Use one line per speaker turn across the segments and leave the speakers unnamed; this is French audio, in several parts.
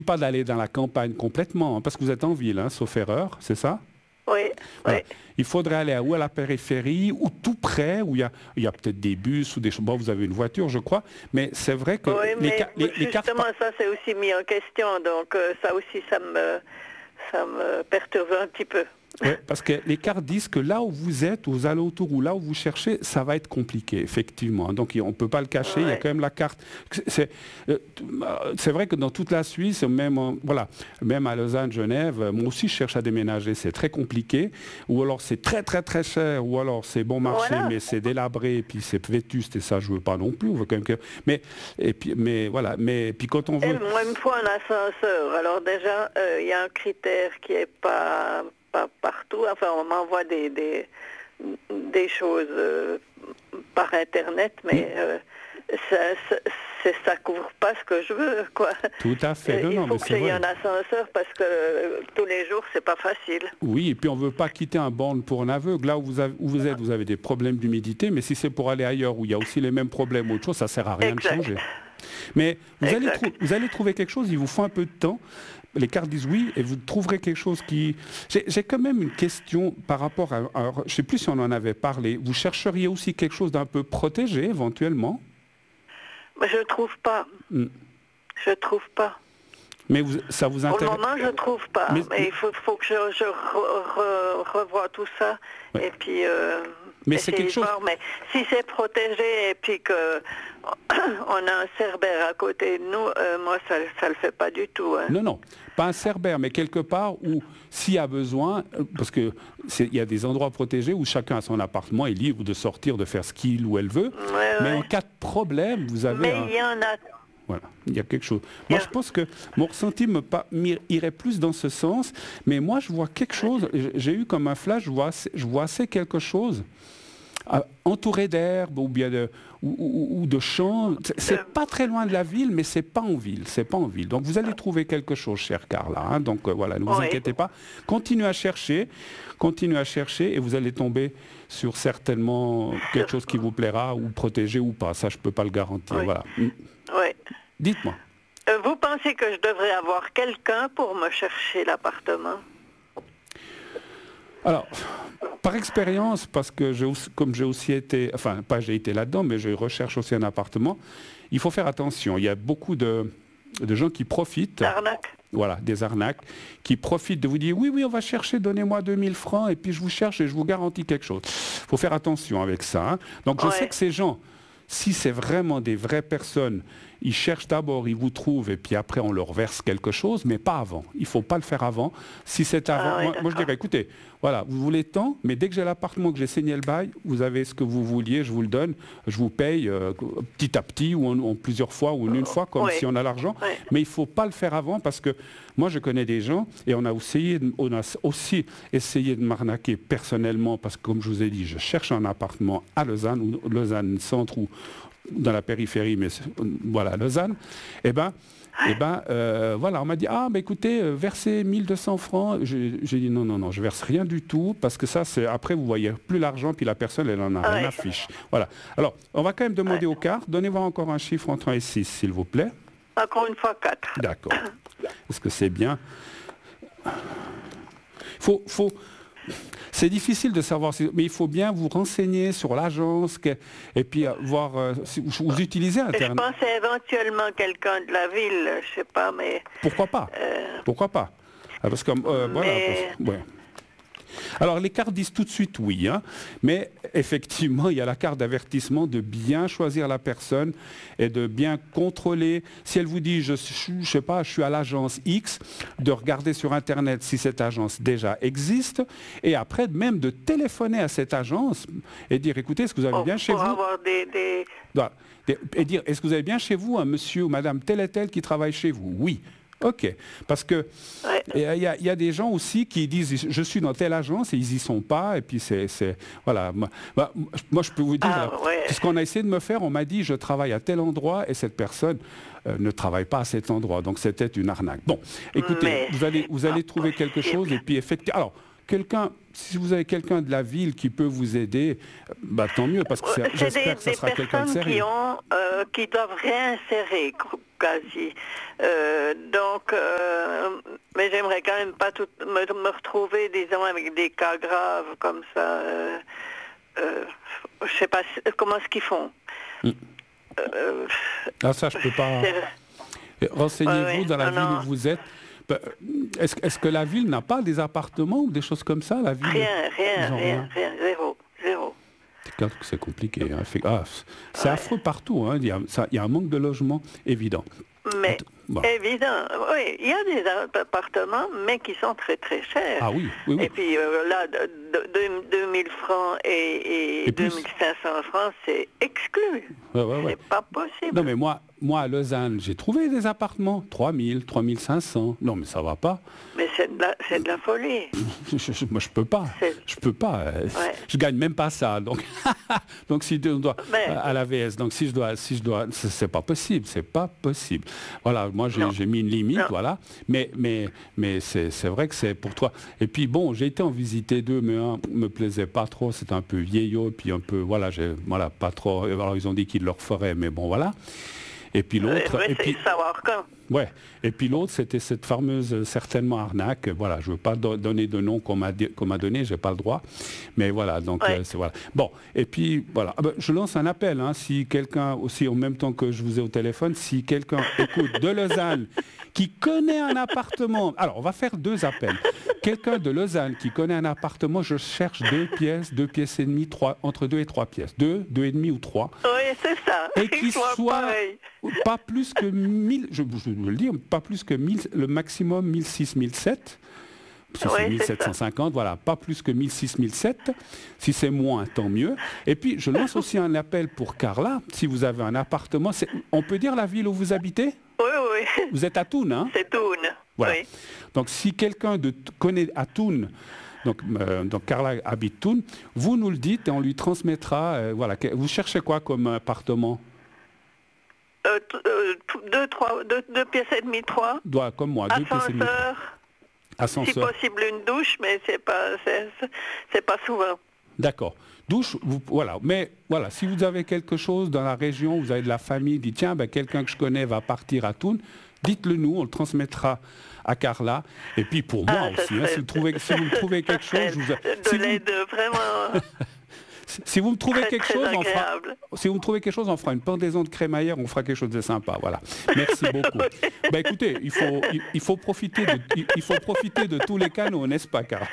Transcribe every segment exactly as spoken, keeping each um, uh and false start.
pas d'aller dans la campagne complètement, hein, parce que vous êtes en ville, hein, sauf erreur, c'est ça?
Oui,
Voilà.
oui.
Il faudrait aller à, ou à la périphérie, ou tout près, où il y a, il y a peut-être des bus ou des choses. Bon, vous avez une voiture, je crois, mais c'est vrai que
Oui,
les,
mais
ca- les, les cartes...
justement, ça c'est aussi mis en question, donc euh, ça aussi, ça me, ça me perturbe un petit peu.
Ouais, parce que les cartes disent que là où vous êtes, aux alentours ou là où vous cherchez, ça va être compliqué, effectivement. Donc on ne peut pas le cacher, il y a
Ouais.
quand même la carte. C'est euh, c'est vrai que dans toute la Suisse, même, en- voilà, même à Lausanne, Genève, moi aussi je cherche à déménager, c'est très compliqué. Ou alors c'est très très très cher, ou alors c'est bon marché,
Voilà.
mais c'est délabré, et puis c'est vétuste, et ça je veux pas non plus. On veut quand même que... Mais, et puis, mais voilà, mais puis quand on
Et
veut...
moi, il me faut un ascenseur. Alors déjà, euh, il y a un critère qui est pas, pas partout. Enfin, on m'envoie des, des, des choses euh, par Internet, mais euh, ça, ça, c'est- ça couvre pas ce que je veux, quoi.
Tout à fait,
Euh,
non,
il
non,
faut
mais
que
c'est
j'aie
vrai.
un ascenseur parce que euh, tous les jours, c'est pas facile.
Oui, et puis on ne veut pas quitter un borne pour un aveugle. Là où vous, avez- où vous êtes, vous avez des problèmes d'humidité, mais si c'est pour aller ailleurs où il y a aussi les mêmes problèmes ou autre chose, ça ne sert à rien
Exact.
de changer. Mais vous allez,
Exact.
trou- vous allez trouver quelque chose, il vous faut un peu de temps. Les cartes disent oui, et vous trouverez quelque chose qui... J'ai j'ai quand même une question par rapport à... à- je ne sais plus si on en avait parlé. Vous chercheriez aussi quelque chose d'un peu protégé, éventuellement?
Mais je trouve pas.
Hmm.
Je trouve pas.
Mais vous- ça vous
Pour le
intéresse...
moment, je trouve pas.
Mais-
Mais, il faut, faut que je, je re- re- revoie tout ça.
Ouais.
Et puis, euh,
Mais c'est
essayer
quelque
de
chose-
voir. Mais si c'est protégé et puis que on a un cerbère à côté de nous, euh, moi, ça ne le fait pas du tout. Hein.
Non, non, pas un cerbère, mais quelque part où, s'il y a besoin, euh, parce qu'il y a des endroits protégés où chacun a son appartement est libre de sortir, de faire ce qu'il ou elle veut.
Ouais,
Mais
ouais.
en cas de problème, vous avez
Mais
un...
il y en a.
Voilà, il y a quelque chose. Moi,
Bien.
je pense que mon ressenti me pa- m'ir- irait plus dans ce sens, mais moi, je vois quelque chose, j'ai eu comme un flash, je vois assez, je vois assez quelque chose, euh, entouré d'herbes ou bien de, ou, ou- ou de champs. C'est- C'est pas très loin de la ville, mais c'est pas en ville, c'est pas en ville. Donc, vous allez trouver quelque chose, cher Carla. hein. Donc, euh, voilà, ne vous
Oui.
inquiétez pas. Continuez à chercher, continuez à chercher, et vous allez tomber sur certainement quelque chose qui vous plaira, ou protégé ou pas. Ça, je peux pas le garantir.
Oui.
Voilà.
Oui.
Dites-moi.
Euh, vous pensez que je devrais avoir quelqu'un pour me chercher l'appartement?
Alors, par expérience, parce que j'ai aussi- comme j'ai aussi été, enfin, pas j'ai été là-dedans, mais je recherche aussi un appartement, il faut faire attention. Il y a beaucoup de, de gens qui profitent,
Arnaque?
voilà, des arnaques, qui profitent de vous dire, oui, oui, on va chercher, donnez-moi deux mille francs, et puis je vous cherche et je vous garantis quelque chose. Il faut faire attention avec ça. hein. Donc, je
Ouais.
sais que ces gens, si c'est vraiment des vraies personnes, ils cherchent d'abord, ils vous trouvent, et puis après on leur verse quelque chose, mais pas avant. Il ne faut pas le faire avant. Si c'est avant,
Ah oui,
moi, moi, je
d'accord.
dirais, écoutez, voilà, vous voulez tant, mais dès que j'ai l'appartement, que j'ai signé le bail, vous avez ce que vous vouliez, je vous le donne, je vous paye euh, petit à petit, ou en, en plusieurs fois, ou en une fois, comme
Oui.
si on a l'argent.
Oui.
Mais il ne faut pas le faire avant, parce que moi je connais des gens, et on a, essayé de- on a aussi essayé de m'arnaquer personnellement, parce que comme je vous ai dit, je cherche un appartement à Lausanne, ou Lausanne Centre, ou dans la périphérie, mais c'est- voilà, Lausanne, eh ben, eh ben, euh, voilà, on m'a dit, ah, bah, écoutez, euh, versez mille deux cents francs. J'ai j'ai dit, non, non, non, je verse rien du tout, parce que ça, c'est après, vous voyez plus l'argent, puis la personne, elle en a rien
Ouais.
à fiche. Voilà. Alors, on va quand même demander aux cartes. Donnez-moi encore un chiffre entre un et six, s'il vous plaît.
Encore une fois, quatre.
D'accord. Est-ce que c'est bien? Faut, faut... C'est difficile de savoir, si- mais il faut bien vous renseigner sur l'agence que- et puis euh, voir euh, si vous, vous utilisez
Je
Internet.
pensais éventuellement quelqu'un de la ville, je sais pas, mais
Pourquoi pas?
euh,
Pourquoi pas? Ah, parce que, euh, voilà,
Mais-
parce- ouais. Alors les cartes disent tout de suite oui, hein, mais effectivement il y a la carte d'avertissement de bien choisir la personne et de bien contrôler. Si elle vous dit je, suis- je sais pas, je suis à l'agence X, de regarder sur Internet si cette agence déjà existe et après même de téléphoner à cette agence et dire écoutez, est-ce que vous avez
pour,
bien chez
pour
vous
avoir des, des-
Voilà. Et dire, est-ce que vous avez bien chez vous un monsieur ou madame tel et tel qui travaille chez vous? Oui. OK. Parce que
Ouais.
il y, a- il y a des gens aussi qui disent, je suis dans telle agence et ils y sont pas. Et puis c'est... c'est- Voilà. Moi, bah, moi, je peux vous dire,
Ah,
là,
ouais.
ce qu'on a essayé de me faire, on m'a dit, je travaille à tel endroit et cette personne euh, ne travaille pas à cet endroit. Donc c'était une arnaque. Bon, écoutez,
Mais
vous allez, vous allez
c'est
trouver
pas
quelque
possible.
chose et puis effectivement... Alors, quelqu'un, si vous avez quelqu'un de la ville qui peut vous aider, bah, tant mieux, parce que j'espère que ce sera quelqu'un de sérieux.
Qui, ont, euh, qui doivent réinsérer quasi. Euh, donc, euh, mais j'aimerais quand même pas tout, me, me retrouver, disons, avec des cas graves comme ça. Euh, euh, je sais pas comment est-ce qu'ils font. Mm.
Euh, ah ça, je peux pas. Renseignez-vous ouais, ouais. dans la non, ville non. où vous êtes. Est-ce, est-ce que la ville n'a pas des appartements ou des choses comme ça, la ville?
Rien, rien, rien, rien, rien, zéro, zéro.
C'est compliqué. Hein. Ah, c'est ouais. affreux partout. Hein. Il y a, ça, il y a un manque de logement évident.
Mais bon. Évident, oui, il y a des appartements, mais qui sont très très chers.
Ah oui, oui, oui.
Et puis euh, là, deux mille francs et, et, et deux mille cinq cents francs, c'est exclu.
Ouais, ouais, ouais.
C'est pas possible.
Non mais moi, moi à Lausanne, j'ai trouvé des appartements, trois mille, trois mille cinq cents. Non mais ça va pas.
Mais c'est de la, c'est de la folie.
je, je, moi je peux pas. C'est... Je peux pas. Ouais. Je gagne même pas ça. Donc, donc si je dois mais... à la V S, donc si je dois, si je dois, c'est, c'est pas possible, c'est pas possible. Voilà, moi j'ai, j'ai mis une limite, non. voilà. Mais mais mais c'est, c'est vrai que c'est pour toi. Et puis bon, j'ai été en visiter deux, mais un me plaisait pas trop. C'était un peu vieillot, et puis un peu, voilà, j'ai, voilà, pas trop. Alors ils ont dit qu'ils le referaient, mais bon, voilà. Et puis l'autre,
ouais,
et puis,
savoir quand.
Ouais. Et puis l'autre, c'était cette fameuse certainement arnaque. Voilà, je ne veux pas do- donner de nom qu'on m'a, di- qu'on m'a donné, j'ai pas le droit. Mais voilà, donc ouais. euh, c'est voilà. Bon, et puis voilà, ah ben, je lance un appel. Hein, si quelqu'un aussi, en même temps que je vous ai au téléphone, si quelqu'un écoute de Lausanne, qui connaît un appartement. Alors, on va faire deux appels. Quelqu'un de Lausanne qui connaît un appartement, je cherche deux pièces, deux pièces et demie, trois, entre deux et trois pièces, deux, deux et demi ou trois.
Oui, c'est ça.
Et qui soit, soit pas plus que mille, je, je veux le dire, pas plus que mille, le maximum mille six, mille sept. Si ouais, c'est mille sept cent cinquante, voilà, pas plus que mille six, mille sept. Si c'est moins, tant mieux. Et puis, je lance aussi un appel pour Carla. Si vous avez un appartement, c'est, on peut dire la ville où vous habitez?
Oui, oui.
Vous êtes à Thun, hein?
C'est Thun, voilà. Oui.
Donc, si quelqu'un de, connaît à Thun, donc, euh, donc Carla habite Thun, vous nous le dites et on lui transmettra. Euh, voilà. Vous cherchez quoi comme appartement?
Euh, t- euh, t- deux, trois, deux, deux pièces et demie, trois.
Doit, comme moi, deux pièces et demie.
Ascenseur. Si possible une douche, mais c'est pas, c'est, c'est pas souvent.
D'accord. Douche, vous, voilà. Mais voilà, si vous avez quelque chose dans la région, vous avez de la famille, dites tiens, ben, quelqu'un que je connais va partir à Thun, dites-le nous, on le transmettra à Carla. Et puis pour moi ah, aussi, serait, hein, si, vous trouvez, si vous me trouvez quelque chose, je vous...
De
si
l'aide
vous...
vraiment...
Si vous me trouvez
très,
quelque
très
chose, on fera, si vous me trouvez quelque chose, on fera une pendaison de crémaillère, on fera quelque chose de sympa, voilà. Merci beaucoup. Ben écoutez, il faut, il, il faut profiter de, il, il faut profiter de tous les canaux, n'est-ce pas, Carla?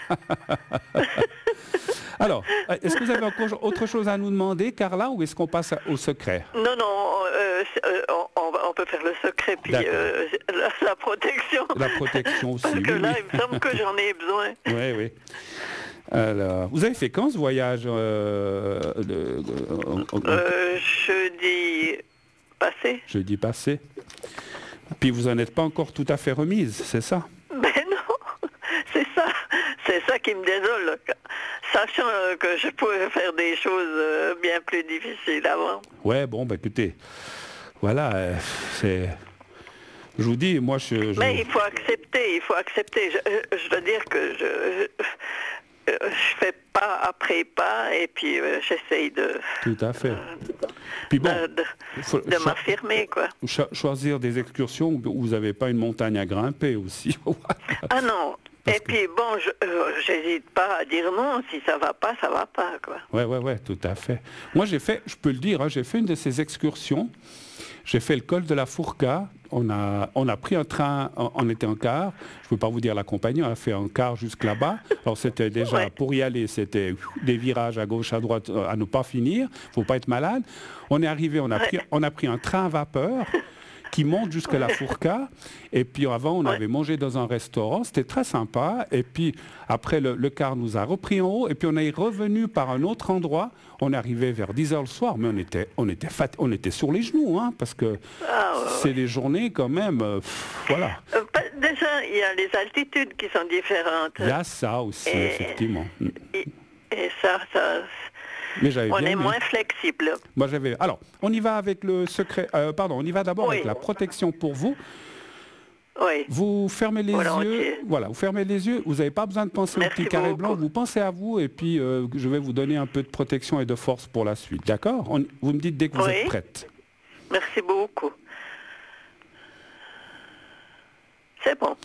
Alors, est-ce que vous avez encore autre chose à nous demander, Carla, ou est-ce qu'on passe au secret?
Non, non, euh, on, on peut faire le secret, puis euh, la, la protection.
La protection aussi.
Parce que
oui,
là,
oui.
il me semble que j'en ai besoin.
Oui, oui. Alors, vous avez fait quand ce voyage euh, de, de, de,
euh, Jeudi passé.
Jeudi passé. Puis vous n'en êtes pas encore tout à fait remise, c'est ça?
Ben non, c'est ça. C'est ça qui me désole. Sachant que je pouvais faire des choses bien plus difficiles avant.
Ouais, bon, ben écoutez, voilà, euh, c'est... Je vous dis, moi je... je...
Mais il faut accepter, il faut accepter. Je, je veux dire que je... je je fais pas après pas et puis euh, j'essaye de...
Tout à fait.
Euh,
puis bon,
de, de, faut, de cho- m'affirmer, quoi.
Cho- choisir des excursions où vous n'avez pas une montagne à grimper aussi.
Ah non. Parce et que... puis bon, je, euh, j'hésite pas à dire non. Si ça va pas, ça va pas, quoi.
Ouais, ouais, ouais, tout à fait. Moi, j'ai fait, je peux le dire, hein, j'ai fait une de ces excursions. J'ai fait le col de la Fourca. On a, on a pris un train, on, on était en car. Je ne peux pas vous dire la compagnie, on a fait un car jusque là-bas. Alors c'était déjà, ouais. Pour y aller, c'était des virages à gauche, à droite, à ne pas finir. Il ne faut pas être malade. On est arrivé, on a, ouais. pris, on a pris un train à vapeur qui monte jusqu'à la Fourca. Et puis avant, on ouais. avait mangé dans un restaurant. C'était très sympa. Et puis après, le, le car nous a repris en haut. Et puis on est revenu par un autre endroit. On est arrivé vers dix heures le soir, mais on était, on était, fat... on était sur les genoux, hein, parce que ah, ouais, c'est ouais. des journées quand même, euh, pff, voilà.
Euh, déjà, il y a les altitudes qui sont différentes.
Il y a ça aussi, et, effectivement.
Et, et ça, ça...
Mais j'avais
on
bien
est
aimé.
moins flexible.
Moi, j'avais... Alors, on y va avec le secret... Euh, pardon, on y va d'abord oui. avec la protection pour vous.
Oui.
Vous fermez les
Volontiers.
yeux, voilà, vous fermez les yeux, vous n'avez pas besoin de penser
Merci
au petit carré
beaucoup.
blanc, vous pensez à vous et puis euh, je vais vous donner un peu de protection et de force pour la suite, d'accord? On- Vous me dites dès que vous
Oui.
êtes prête.
Merci beaucoup. C'est bon.